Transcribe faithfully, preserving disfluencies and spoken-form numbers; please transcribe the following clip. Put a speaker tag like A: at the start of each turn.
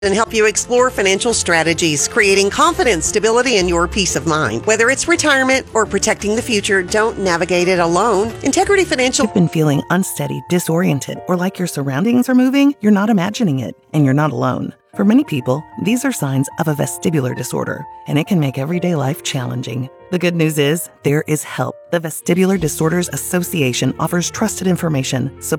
A: and help you explore financial strategies, creating confidence, stability, and your peace of mind. Whether it's retirement or protecting the future, don't navigate it alone. Integrity Financial.
B: You've been feeling unsteady, disoriented, or like your surroundings are moving? You're not imagining it, and you're not alone. For many people, these are signs of a vestibular disorder, and it can make everyday life challenging. The good news is there is help. The Vestibular Disorders Association offers trusted information, support,